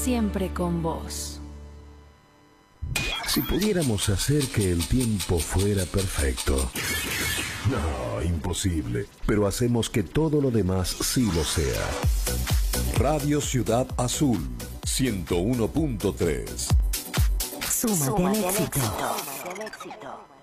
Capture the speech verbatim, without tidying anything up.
siempre con vos. Si pudiéramos hacer que el tiempo fuera perfecto. No, imposible. Pero hacemos que todo lo demás sí lo sea. Radio Ciudad Azul, ciento uno punto tres. Súmate al éxito.